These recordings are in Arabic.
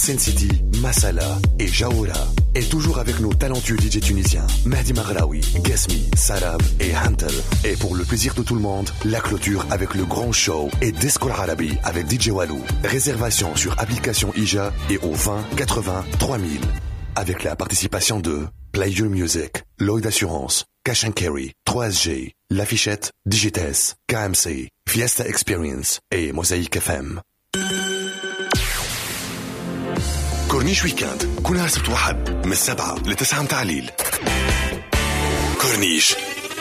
Sin City, Masala et Jaoura. Et toujours avec nos talentueux DJ tunisiens, Mehdi Maghraoui, Gasmi, Sarab et Hantel. Et pour le plaisir de tout le monde, la clôture avec le grand show et Disco Arabi avec DJ Walou. Réservation sur application IJA et au 20 80 3000. Avec la participation de Play Your Music, Lloyd Assurance, Cash & Carry, 3SG, L'Affichette, Digites, KMC, Fiesta Experience et Mosaïque FM. كورنيش ويكاند كل نهار سبت واحد من 7 ل 9 متاع الليل. كورنيش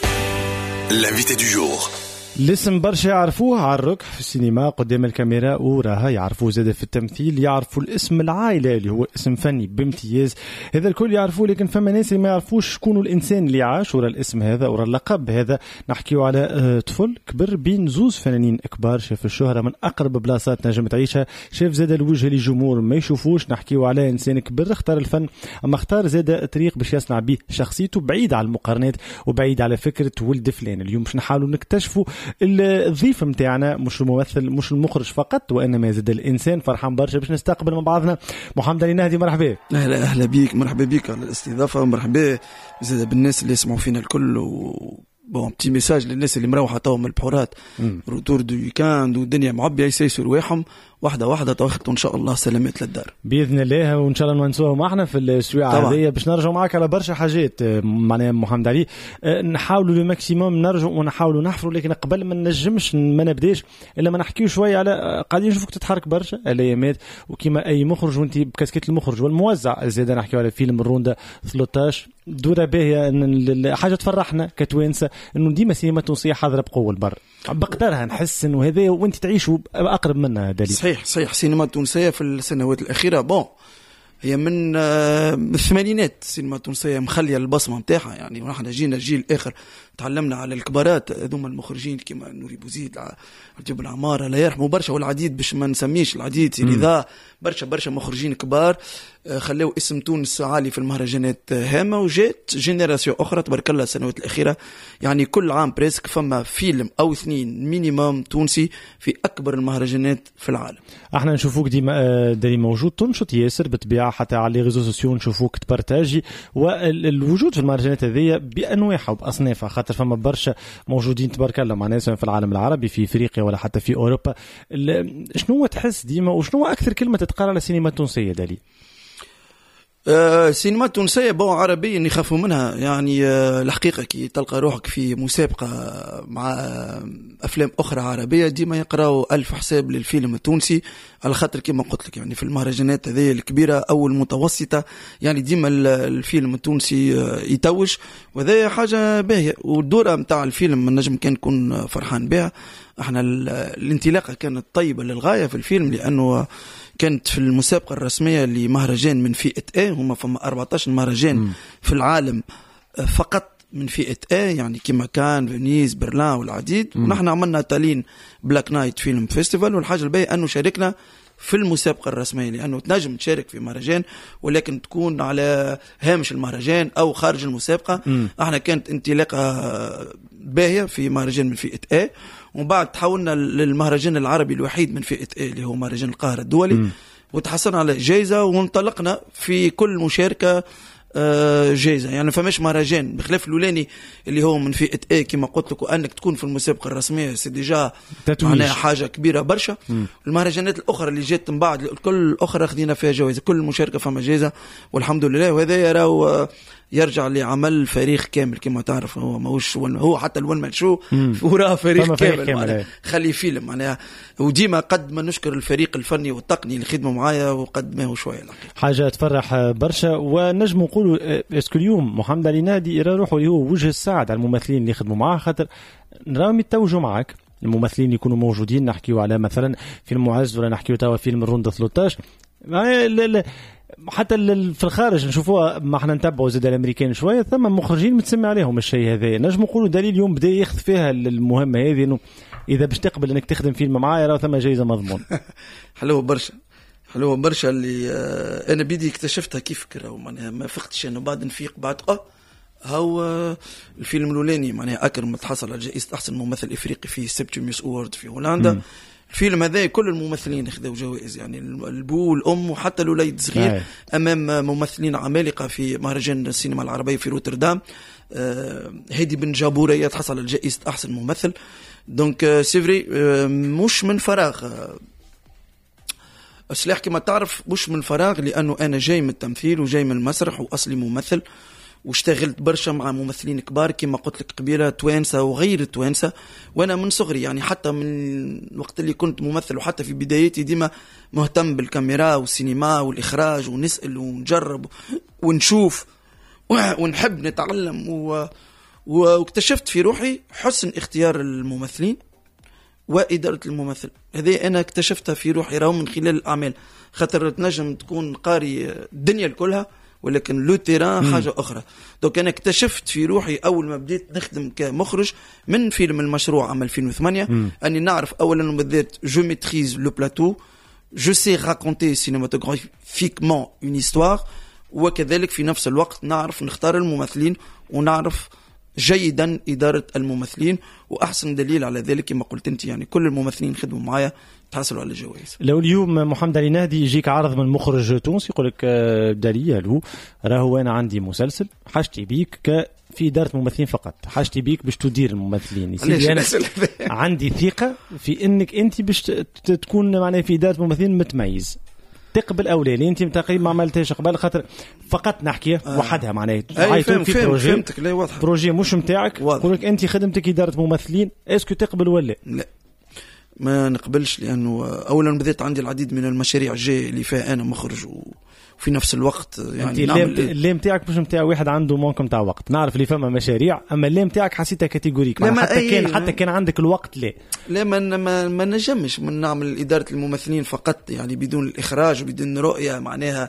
l'invité du jour. الاسم برشا يعرفوه على الركح في السينما قدام الكاميرا وراها، يعرفوه زاد في التمثيل، يعرفوا الاسم العائلة اللي هو اسم فني بامتياز، هذا الكل يعرفوه. لكن فما ناس اللي ما يعرفوش شكون الإنسان اللي عاش ورا الاسم هذا ورا اللقب هذا. نحكيو على طفل كبر بين زوز فنانين كبار، شاف الشهرة من أقرب بلاصات نجم تعيشها، شاف زاد الوجه اللي الجمهور ما يشوفوش. نحكيو على إنسان كبر اختار الفن، أما اختار زاد طريق باش يصنع به شخصيته بعيد على المقارنات وبعيد على فكرة ولد فلان. اليوم باش نحاولوا نكتشفوا الضيف متاعنا مش الممثل مش المخرج فقط وإنما يزيد الإنسان. فرحان برشا باش نستقبل مع بعضنا محمد علي نهدي. مرحبا. أهلا بيك، مرحبا بيك على الاستضافة، مرحبا زاد بالناس اللي يسمعوا فينا الكل. بون بتي ميساج للناس اللي مروحة تو من البحورات، روتور دو ويكاند والدنيا معبية، يسيسوا رواحهم واحدة واحدة توخطوا إن شاء الله سلامات للدار بإذن الله، وإن شاء الله ننسوها معنا في السويعة هذه باش نرجعوا معك على برشا حاجات. معناها محمد علي نحاولوا الماكسيموم نرجعوا ونحاولوا نحفروا، لكن قبل ما نجمش ما نبداش إلا ما نحكيو شوية على قاعدين نشوفك تتحرك برشا الأيامات وكما أي مخرج وأنت بكاسكيت المخرج والموزع. زاد نحكيو على فيلم الروندا 13 دورة باهية، حاجة تفرحنا كتوانسة إنه ديما سينما تونسية حاضرة بقوة البر بقدرها نحس إنه هذا وأنت تعيشوا أقرب منها دليل. صحيح السينما التونسية في السنوات الأخيرة بون هي من الثمانينات السينما التونسية مخلية البصمة متاعها يعني، ونحن جينا الجيل الآخر تعلمنا على الكبارات هذوما المخرجين كما نوري بوزيد عجب العمارة لا يرحموا برشا، والعديد باش ما نسميش العديد رضا برشا مخرجين كبار خلوا اسم تونس عالي في المهرجانات هامة. وجات جينيراسيون أخرى تبارك الله السنوات الأخيرة يعني كل عام بريسك فما فيلم أو 2 مينيموم تونسي في أكبر المهرجانات في العالم. احنا نشوفوك ديما داري موجود تنشط ياسر بالطبيعة، حتى على لي ريزو سوسيو نشوفوك تبارتاجي، والوجود في المهرجانات هذه بأنواعها وبأصنافها، خاطر فما برشا موجودين تبارك الله مع ناس في العالم العربي في افريقيا ولا حتى في اوروبا. شنو تحس ديما وشنو اكثر كلمه تتقال على السينما التونسيه دالي؟ السينما التونسية بون عربية نخافوا منها يعني. الحقيقة كي تلقى روحك في مسابقة مع أفلام أخرى عربية ديما يقرأوا 1000 حساب للفيلم التونسي، على خاطر كما قلت لك يعني في المهرجانات هذه الكبيرة أو المتوسطة يعني ديما الفيلم التونسي يتوج، وهذا حاجة باهية. والدورة متاع الفيلم النجم كان يكون فرحان بها. احنا الانطلاقة كانت طيبة للغاية في الفيلم، لأنه كانت في المسابقة الرسمية لمهرجان من فئة A، هما فما 14 مهرجان في العالم فقط من فئة A يعني كما كان فينيس برلين والعديد. ونحن عملنا تالين بلاك نايت فيلم فيستيفال، والحاجة الباقية أنه شاركنا في المسابقة الرسمية، لأنه تنجم تشارك في مهرجان ولكن تكون على هامش المهرجان أو خارج المسابقة. احنا كانت انطلاقة باهية في مهرجان من فئة A، ومن بعد تحولنا للمهرجان العربي الوحيد من فئة A اللي هو مهرجان القاهرة الدولي، وتحصلنا على جائزة وانطلقنا في كل مشاركة جائزة يعني. فماش مهرجان بخلاف الأولاني اللي هو من فئة A كما قلت لك، وأنك تكون في المسابقة الرسمية سيديجا معناها حاجة كبيرة برشا. المهرجانات الأخرى اللي جات من بعد كل أخرى خدينا فيها جوائز، كل مشاركة فما جائزة والحمد لله. وهذا يراو يرجع لعمل فريق كامل كما تعرف، هو ماهوش هو حتى الون مان شو وراه فريق كامل خلي فيلم معناها. وديما قد ما نشكر الفريق الفني والتقني اللي خدموا معايا وقد ما هو شويه حاجه تفرح برشا. ونجم نقولوا اسكو اليوم محمد علي نهدي يرى روحه اللي هو وجه السعد على الممثلين اللي خدموا معاه، خاطر نراهم يتوجوا معك الممثلين يكونوا موجودين. نحكيو على مثلا فيلم معز ولا نحكيو توا فيلم الروندا 13 حتى في الخارج نشوفوها، ما احنا نتبعوا زاد الامريكان شويه، ثم مخرجين متسمع عليهم الشيء هذا. نجم نقولوا دليل اليوم بدا ياخذ فيها المهمه هذه، انه اذا باش تقبل انك تخدم فيلم معايا راه ثم جايزه مضمون. حلوه برشا اللي انا بيدي اكتشفتها كيف كراو معناها ما فقتش انه بعد نفيق بعد هو الفيلم الاولاني معناها اكرم تحصل على جائزه احسن ممثل افريقي في سبتيميوس اوورد في هولندا. الفيلم هذا كل الممثلين اخذوا جوائز، يعني البو والام وحتى الوليد صغير امام ممثلين عمالقه في مهرجان السينما العربيه في روتردام. هيدي بن جابورية تحصل على جائزة احسن ممثل. دونك سيفري مش من فراغ السلاح كما تعرف، مش من فراغ، لانه انا جاي من التمثيل وجاي من المسرح واصلي ممثل، واشتغلت برشا مع ممثلين كبار كما قلت لك قبيله توانسه وغير التوانسه. وانا من صغري يعني حتى من وقت اللي كنت ممثل وحتى في بدايتي ديما مهتم بالكاميرا والسينما والاخراج، ونسال ونجرب ونشوف ونحب نتعلم واكتشفت في روحي حسن اختيار الممثلين وإدارة الممثل. هذه أنا اكتشفتها في روحي راهو من خلال الأعمال، خاطر تنجم تكون قاري الدنيا كلها ولكن لو تيران حاجة أخرى. دوك أنا اكتشفت في روحي أول ما بديت نخدم كمخرج من فيلم المشروع عام 2008 أني نعرف أولا وبالذات جو ميتريز لو بلاتو، جو سي راكونتي سينماتوغرافيكمون اون هيستوار، وكذلك في نفس الوقت نعرف نختار الممثلين ونعرف جيدا إدارة الممثلين. وأحسن دليل على ذلك كما قلت أنت، يعني كل الممثلين خدموا معايا تحصلوا على جوائز. لو اليوم محمد علي نهدي يجيك عرض من مخرج تونسي يقول لك داليا له راهو أنا عندي مسلسل حاجتي بيك في إدارة ممثلين فقط، حاجتي بيك باش تدير الممثلين، أنا عندي ثقة في أنك أنت باش تكون معنا في إدارة ممثلين متميز، تقبل أولي لي أنت تقريبا ما عملتهاش قبل، خاطر فقط نحكي وحدها معناها عايتوك في بروجي مش متاعك، يقولك أنت خدمتك إدارة ممثلين، اسكو تقبل ولا لا؟ ما نقبلش، لأنه أولا بديت عندي العديد من المشاريع الجاية اللي فيها أنا مخرج وفي نفس الوقت يعني اللي متاعك مش متاع واحد عنده ممكن تاع وقت، نعرف اللي فما مشاريع، اما اللي متاعك حسيتها كاتيجوريك حتى كان عندك الوقت لا ما نجمش من نعمل إدارة الممثلين فقط يعني بدون الإخراج وبدون رؤية معناها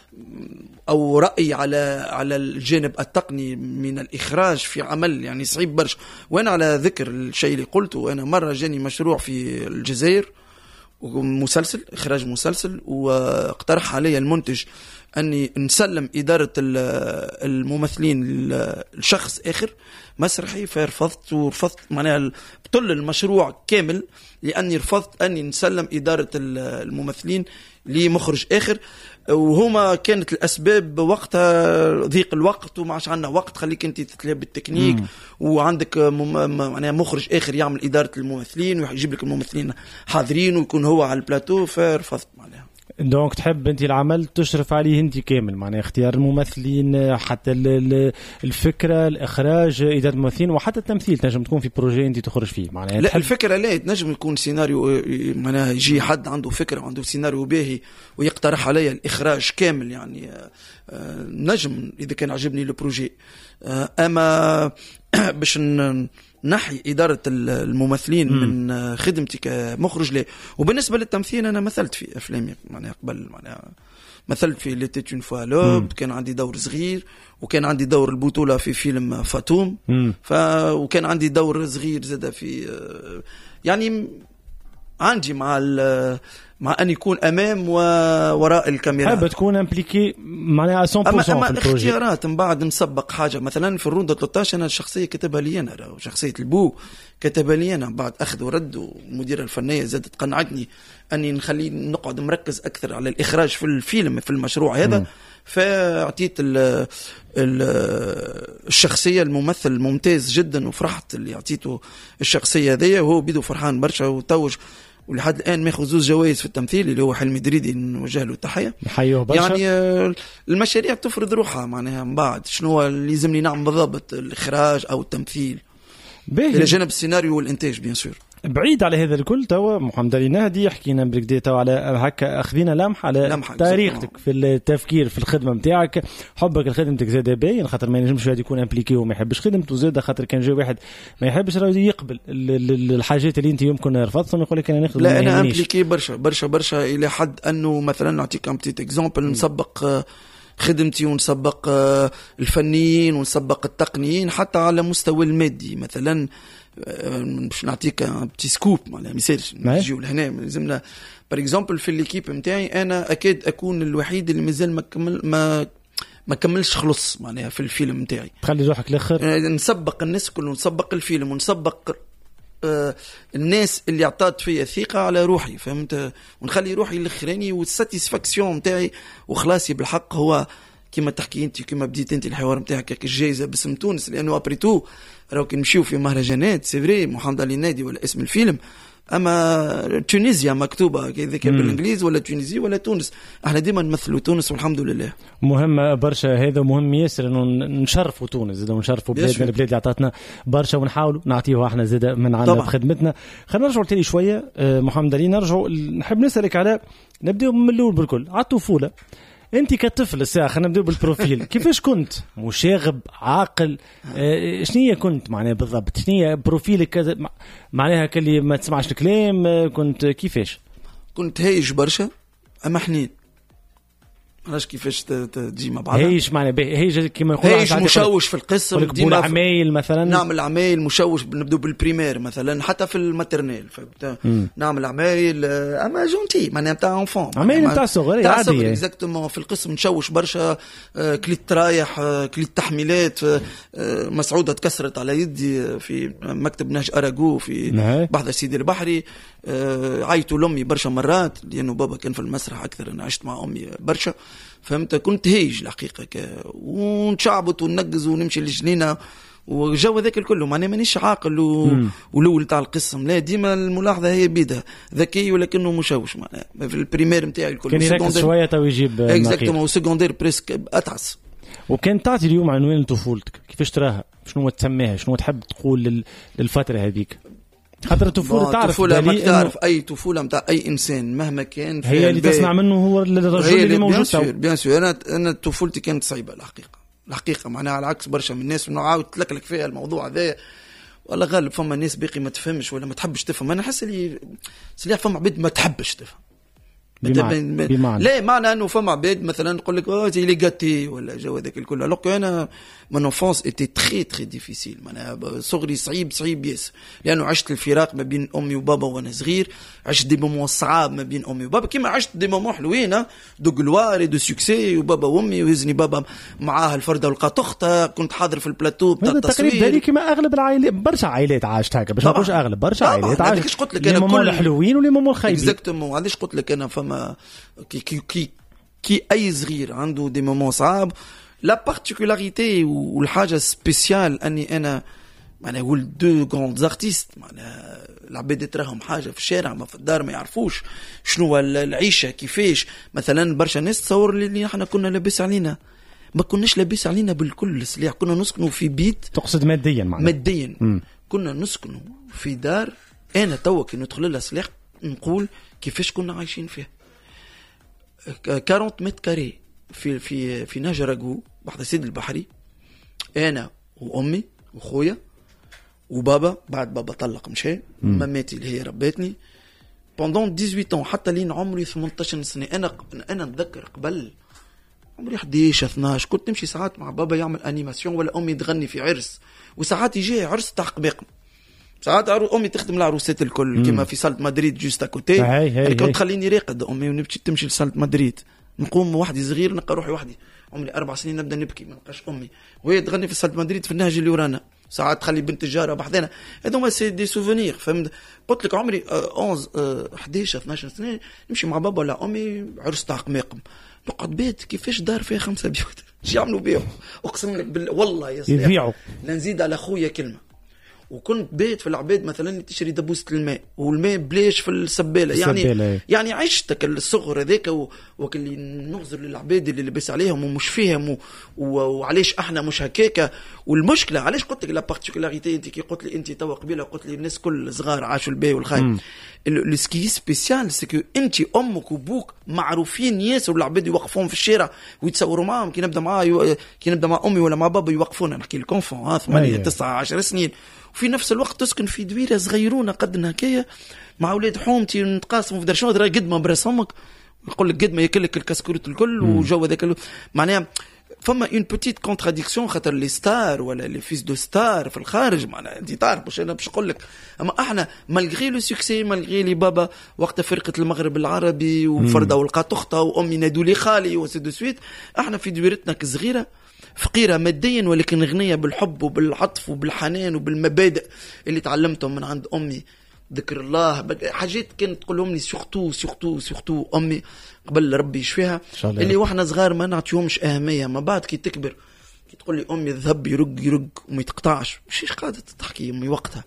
أو رأي على الجانب التقني من الإخراج في عمل يعني صعيب برشا. وأنا على ذكر الشيء اللي قلته، أنا مرة جاني مشروع في الجزائر مسلسل إخراج مسلسل، واقترح علي المنتج أني نسلم إدارة الممثلين لشخص آخر مسرحي، ورفضت معناها بطل المشروع كامل، لأني رفضت أني نسلم إدارة الممثلين لمخرج آخر. وهما كانت الأسباب وقتها ضيق الوقت وما عادش عندنا وقت، خليك أنت تتلعب بالتكنيك وعندك معناها مخرج آخر يعمل إدارة الممثلين ويجيب لك الممثلين حاضرين ويكون هو على البلاتو، فرفضت معناها. دونك تحب انت العمل تشرف عليه انت كامل، معناها اختيار الممثلين حتى الفكره الاخراج اداره الممثلين وحتى التمثيل تنجم تكون في بروجي انت تخرج فيه معناها. لا الفكره لا تنجم يكون سيناريو معناها يجي حد عنده فكره وعنده سيناريو باهي ويقترح عليا الاخراج كامل يعني نجم اذا كان عجبني البروجي. اما باش نحي إدارة الممثلين من خدمتي كمخرج لي. وبالنسبة للتمثيل أنا مثلت في أفلامي معناها قبل، معناها مثلت في ليتيت اون فوا لوب، كان عندي دور صغير، وكان عندي دور البطولة في فيلم فاتوم، وكان عندي دور صغير زاد في يعني عندي مع أن يكون أمام ووراء الكاميرا. حابة تكون امبليكي معناها 100% في البروجي. أما اختيارات من بعد نسبق حاجة مثلا في الروندة 13 أنا الشخصية كتبها لي أنا، شخصية البو كتبها لي أنا، بعد أخذ ورد ومديرة الفنية زادت قنعتني أني نخلي نقعد مركز أكثر على الإخراج في الفيلم في المشروع هذا. فأعطيت الشخصية الممثل ممتاز جدا، وفرحت اللي أعطيته الشخصية هذه، وهو بيدو فرحان برشا وتوج ولحد الآن ماخذ 2 جوائز في التمثيل اللي هو حلمي دريدي، نوجه له تحية. يعني المشاريع تفرض روحها معناها من بعد شنو اللي لازمني نعمل بالضبط، الإخراج أو التمثيل إلى جانب السيناريو والإنتاج بيان سور. بعيد على هذا الكل توا محمد علي نهدي حكينا بريك توا على هكا أخذنا لمح على طريقتك في التفكير في الخدمة متاعك، حبك لخدمتك زاد باين، خاطر ما ينجمش واحد يكون امبليكي وما يحبش خدمته، زاد خاطر كان جاي واحد ما يحبش راه يقبل الحاجات اللي انت يمكن رفضتهم يقول لك انا نخدم. لا انا امبليكي برشا الى حد انه مثلا نعطيك ام بتيت اكزامبل، نسبق خدمتي ونسبق الفنيين ونسبق التقنيين حتى على مستوى المادي. مثلا باش نعطيك بتي سكوب معناها مثال نجيو لهنا لازمنا بار اكزامبل في ليكيب نتاعي انا اكيد اكون الوحيد اللي مازال ما كملش خلص معناها في الفيلم نتاعي. تخلي روحك الاخر نسبق الناس كلهم، نسبق الفيلم ونسبق الناس اللي عطات فيا ثقة على روحي، فهمت، ونخلي روحي الاخراني والساتيسفاكسيون متاعي وخلاصي بالحق هو كما تحكي انت كما بديت انت الحوار نتاعك الجائزة باسم تونس، لانه ابريتو راهو كي نمشيو في مهرجانات سي فري محمد علي نادي ولا اسم الفيلم، اما تونيزيا مكتوبه كذا بالانجليزي ولا تونسي ولا تونس، احنا ديما نمثلوا تونس والحمد لله. مهم برشا هذا، مهم ياسر انه نشرفوا تونس زاد ونشرفوا بلادنا، البلاد اللي عطاتنا برشا ونحاولوا نعطيوها احنا زاد من عنا بخدمتنا. خلينا نرجعوا تاني شويه محمد علي، نرجعوا نحب نسالك على نبداو من الاول بالكل على الطفوله. انت كطفل الساعه خلينا نبداو بالبروفيل كيفاش كنت؟ مشاغب، عاقل، شنية كنت معناها بالضبط؟ شنية بروفيلك كذا معناها كلي ما تسمعش الكلام؟ كنت كيفاش؟ كنت هايج برشا اما حنين، علاش كيفاش تجي مع بعضها هيش معناها هيش كيما يقولوا هيش مشوش في القسم ديما عمايل مثلا، نعمل عمايل مشوش، نبدو بالبريمير مثلا حتى في الماترنيل نعمل عمايل اما جونتي معناها نتاع انفون، عمايل نتاع صغير عادي اكزاكتومون. في القسم نشوش برشا، كليت رايح، كليت تحميلات، مسعوده تكسرت على يدي في مكتب نهج اراغو في بحر سيدي البحري، عيطوا لامي برشا مرات لانه بابا كان في المسرح اكثر، انا عشت مع امي برشا، فهمت. كنت هيج الحقيقه ونشعبط وننقز ونمشي للجنينه وجو ذاك الكل، معناه مانيش عاقل ولول تاع القسم، لا ديما الملاحظه هي بيدها ذكي ولكنه مشوش، معناه في البريمير نتاعي الكل كان يركز شويه تو يجيب اكزاكتومون، وسكوندير بريسك اتعس. وكان تعطي اليوم عنوان طفولتك كيفاش تراها؟ شنو تسميها؟ شنو تحب تقول للفتره هذيك؟ خاطر الطفولة تعرف ما تعرف أي طفولة متاع أي إنسان مهما كان هي اللي تسمع منه هو الرجل اللي موجود. بيان سور أنا طفولتي كانت صعيبة الحقيقة معناها على عكس برشا من الناس، ونعاود تلكلك فيها الموضوع هذا والله غالب فما ناس باقي ما تفهمش ولا ما تحبش تفهم. أنا حس اللي فما عباد ما تحبش تفهم بمعنى لا معنى انه فما عباد مثلا نقول لك زي لي غاتي ولا جو هذاك الكل، الوغ انا من انفونس ايتي تري تري ديفيسيل، معناها صغري صعيب ياس، لانه عشت الفراق ما بين امي وبابا وانا صغير، عشت دي مومون صعاب ما بين امي وبابا، كيما عشت دي مومون حلوين دو غلوار دو سوكسي، وبابا وامي وهزني بابا معاه الفرده ولقات اختها، كنت حاضر في البلاتو بتاع التصوير. تقريبا هذه كما اغلب العائلات، برشا عائلات عاشت هكا، باش نقولش اغلب، برشا عائلات عاشت. هذيك قلت لك انا كل الحلوين ولي مومون الخايبين. اكزاكتومون هذيك قلت لك انا فما كي اي صغير عنده دي مومون صعاب. لا بارتيكولاريتي والحاجه سبيسيال اني انا معناها ولد دو غراند ارتيست، معناها العباد تراهم حاجه في الشارع ما في الدار ما يعرفوش شنو العيشه كيفاش. مثلا برشا ناس تصور اللي احنا كنا لاباس علينا، ما كناش لاباس علينا بالكل سلاح. كنا نسكنوا في بيت، تقصد ماديا معناها ماديا كنا نسكنوا في دار. انا توا كي ندخل لها سلاح نقول كيفاش كنا عايشين فيها. 40 متر كاري في نهج راغو بحر سيد البحري، انا وامي وخويا وبابا، بعد بابا طلق مشى، مامتي اللي هي ربتني بوندون 18 حتى لين عمري 18 سنه. انا نتذكر قبل عمري 11 12 كنت نمشي ساعات مع بابا يعمل انيماسيون ولا امي تغني في عرس، وساعات يجي عرس تاع قباقم، ساعات امي تخدم العروسات الكل كما في صالة مدريد جوست اكوتي. كنت تخليني راقد امي ونمشي تمشي لصالة مدريد، نقوم وحدي صغير نلقى روحي وحدي، عمري 4 سنين نبدا نبكي ما نلقاش امي وهي تغني في صالة مدريد في النهج اللي ورانا. ساعات تخلي بنت الجاره بحذنا، هذوما سي دي سوفونير، فهمت. قلت لك عمري 11 12 سنه نمشي مع بابا ولا امي عرس تاع قماقم، نقعد بيت كيفاش دار فيها 5 بيوت ايش يعملوا بيهم؟ اقسم لك والله يا صاحبي يبيعوا. لا نزيد على خويا كلمه. وكنت بيت في العباد مثلا اللي تشري دبوسة الماء والماء بلاش في السبالة. يعني عشتك الصغر هذاك وكل نغزر للعباد اللي لبس عليهم ومش فيهم وعليش احنا مش هكاكا. والمشكلة علاش قلت لك لا بارتيكولاريتي، انت كي قلت لي انت توا قبيله قلت لي الناس كل صغار عاشوا الباي والخايب. السكي سبيسيال سكو انت امك وبوك معروفين ياسر، والعباد يوقفون في الشارع ويتصوروا معاهم. كي نبدا مع امي ولا مع بابا يوقفونا، نحكي لكم 8 9 10 سنين، وفي نفس الوقت تسكن في دويره صغيرونه قدنا هكايا مع اولاد حومتي نتقاسموا في درشون قد ما برا امك يقول لك قد ما ياكلك الكسكروت الكل وجو ذاك معناها. فما اون بوتيت كونتراديكسيون خاطر لي ستار ولا لي فيس دو ستار في الخارج، معناها انت تعرف باش انا باش نقول لك. اما احنا مالغري لو سوكسي، مالغري لي بابا وقت فرقه المغرب العربي وفرده ولقات اختها وامي نادوا لي خالي وسي دو سويت، احنا في دويرتنا كصغيره فقيرة ماديا ولكن غنية بالحب وبالعطف وبالحنان وبالمبادئ اللي تعلمتهم من عند أمي. ذكر الله حاجات كانت تقولهم لي سيختو أمي قبل ربي يشفيها اللي واحنا صغار ما نعطيهمش أهمية. ما بعد كي تكبر كي تقول لي أمي الذهب يرق وما يتقطعش مش قاعدة تحكي أمي وقتها